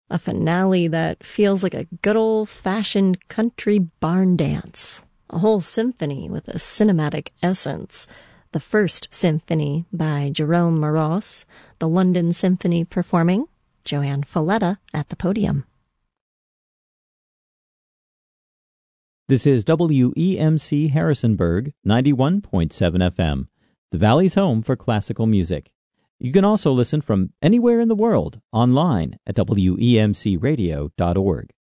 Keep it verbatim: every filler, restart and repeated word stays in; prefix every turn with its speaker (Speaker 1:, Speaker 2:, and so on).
Speaker 1: A finale that feels like a good old-fashioned country barn dance. A whole symphony with a cinematic essence. The First Symphony by Jerome Moross, the London Symphony performing, Joanne Falletta at the podium.
Speaker 2: This is W E M C Harrisonburg, ninety-one point seven F M, the Valley's home for classical music. You can also listen from anywhere in the world online at W E M C radio dot org.